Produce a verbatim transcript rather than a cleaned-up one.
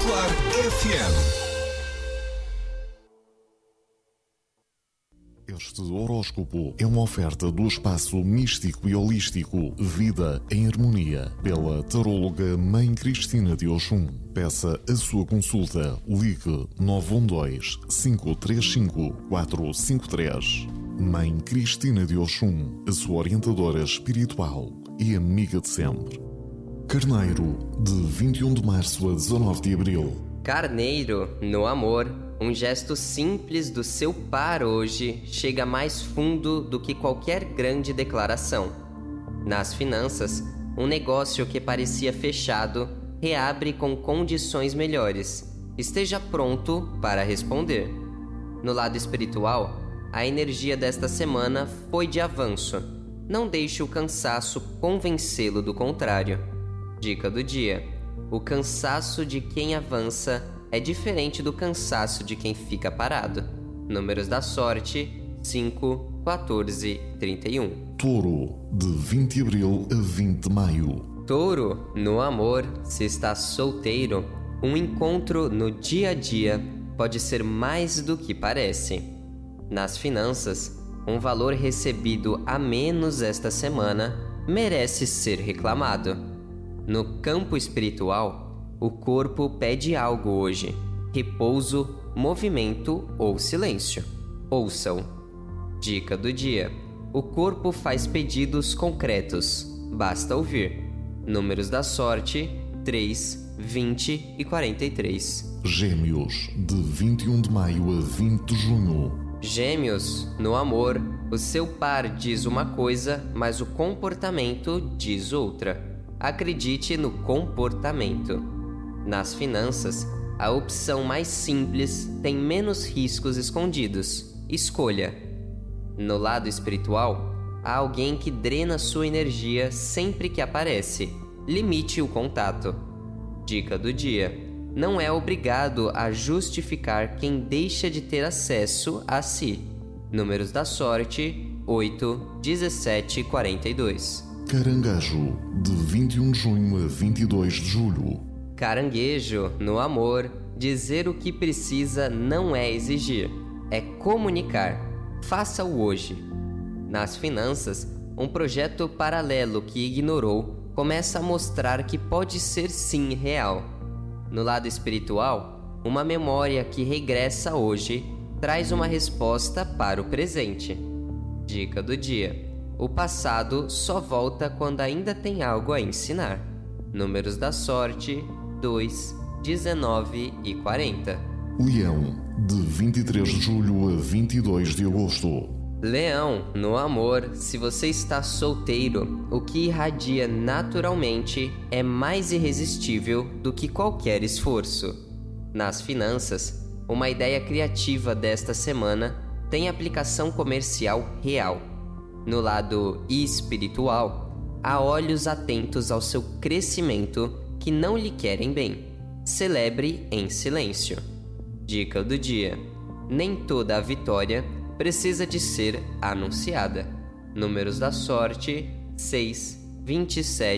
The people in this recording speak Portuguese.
Claro F M. Este horóscopo é uma oferta do espaço místico e holístico Vida em Harmonia, pela taróloga Mãe Cristina de Oxum. Peça a sua consulta. Ligue nove um dois, cinco três cinco, quatro cinco três. Mãe Cristina de Oxum, a sua orientadora espiritual e amiga de sempre. Carneiro, de vinte e um de março a dezanove de abril. Carneiro, no amor, um gesto simples do seu par hoje chega mais fundo do que qualquer grande declaração. Nas finanças, um negócio que parecia fechado reabre com condições melhores. Esteja pronto para responder. No lado espiritual, a energia desta semana foi de avanço. Não deixe o cansaço convencê-lo do contrário. Dica do dia: o cansaço de quem avança é diferente do cansaço de quem fica parado. Números da sorte: cinco, quatorze, trinta e um. Touro, de vinte de abril a vinte de maio. Touro, no amor, se está solteiro, um encontro no dia a dia pode ser mais do que parece. Nas finanças, um valor recebido a menos esta semana merece ser reclamado. No campo espiritual, o corpo pede algo hoje: repouso, movimento ou silêncio. Ouçam. Dica do dia: o corpo faz pedidos concretos, basta ouvir. Números da sorte: três, vinte e quarenta e três. Gêmeos, de vinte e um de maio a vinte de junho. Gêmeos, no amor, o seu par diz uma coisa, mas o comportamento diz outra. Acredite no comportamento. Nas finanças, a opção mais simples tem menos riscos escondidos. Escolha. No lado espiritual, há alguém que drena sua energia sempre que aparece. Limite o contato. Dica do dia: não é obrigado a justificar quem deixa de ter acesso a si. Números da sorte: oito, dezessete e quarenta e dois. Caranguejo, de vinte e um de junho a vinte e dois de julho. Caranguejo, no amor, dizer o que precisa não é exigir, é comunicar. Faça-o hoje. Nas finanças, um projeto paralelo que ignorou começa a mostrar que pode ser sim real. No lado espiritual, uma memória que regressa hoje traz uma resposta para o presente. Dica do dia: o passado só volta quando ainda tem algo a ensinar. Números da sorte: dois, dezenove e quarenta. Leão, de vinte e três de julho a vinte e dois de agosto. Leão, no amor, se você está solteiro, o que irradia naturalmente é mais irresistível do que qualquer esforço. Nas finanças, uma ideia criativa desta semana tem aplicação comercial real. No lado espiritual, há olhos atentos ao seu crescimento que não lhe querem bem. Celebre em silêncio. Dica do dia: nem toda a vitória precisa de ser anunciada. Números da sorte: seis, vinte e sete